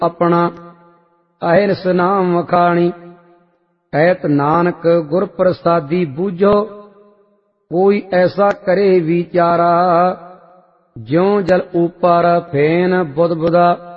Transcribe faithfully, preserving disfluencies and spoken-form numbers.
अपना अहिरस नाम वखाणी। कहत नानक गुर प्रसादी बूझो कोई ऐसा करे विचारा। ज्यों जल ऊपर फेन बुध बुधा